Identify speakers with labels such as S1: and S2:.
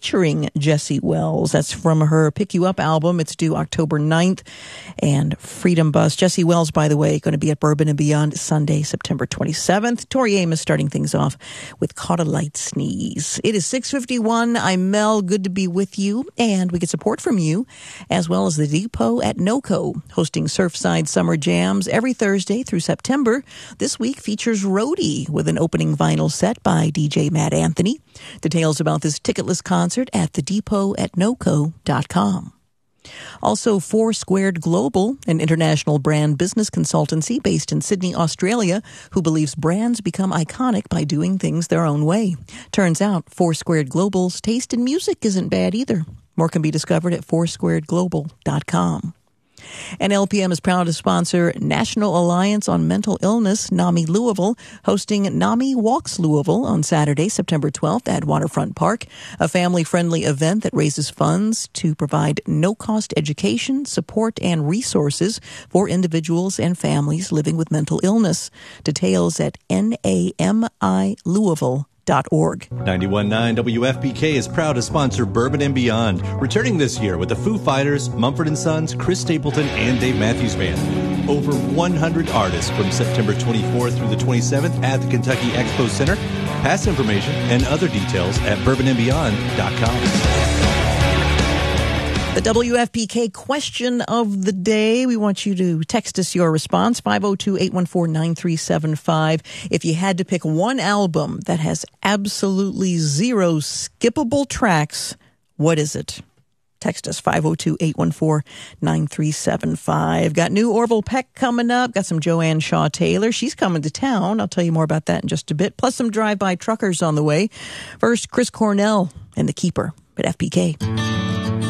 S1: featuring Jessie Wells. That's from her Pick You Up album. It's due October 9th. And Freedom Bus. Jessie Wells, by the way, going to be at Bourbon and Beyond Sunday, September 27th. Tori Amos starting things off with Caught a Light Sneeze. It is 6:51. I'm Mel. Good to be with you. And we get support from you, as well as the Depot at NOCO, hosting Surfside Summer Jams every Thursday through September. This week features Roadie with an opening vinyl set by DJ Matt Anthony. Details about this ticketless concert at thedepot@noco.com. Also, Four Squared Global, an international brand business consultancy based in Sydney, Australia, who believes brands become iconic by doing things their own way. Turns out, Four Squared Global's taste in music isn't bad either. More can be discovered at foursquaredglobal.com. And LPM is proud to sponsor National Alliance on Mental Illness, NAMI Louisville, hosting NAMI Walks Louisville on Saturday, September 12th at Waterfront Park, a family-friendly event that raises funds to provide no-cost education, support, and resources for individuals and families living with mental illness. Details at NAMILouisville.org.
S2: 91.9 WFPK is proud to sponsor Bourbon and Beyond, returning this year with the Foo Fighters, Mumford & Sons, Chris Stapleton, and Dave Matthews Band. Over 100 artists from September 24th through the 27th at the Kentucky Expo Center. Pass information and other details at bourbonandbeyond.com.
S1: The WFPK question of the day. We want you to text us your response, 502-814-9375. If you had to pick one album that has absolutely zero skippable tracks, what is it? Text us, 502-814-9375. Got new Orville Peck coming up. Got some Joanne Shaw Taylor. She's coming to town. I'll tell you more about that in just a bit. Plus some drive-by truckers on the way. First, Chris Cornell and The Keeper at FPK.